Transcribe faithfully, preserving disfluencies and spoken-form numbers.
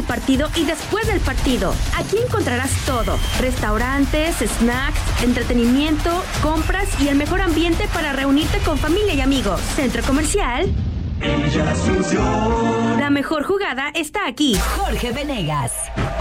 partido y después del partido. Aquí encontrarás todo: restaurantes, snacks, entretenimiento, compras y el mejor ambiente para reunirte con familia y amigos. Centro Comercial Villa Asunción. La mejor jugada está aquí. Jorge Venegas.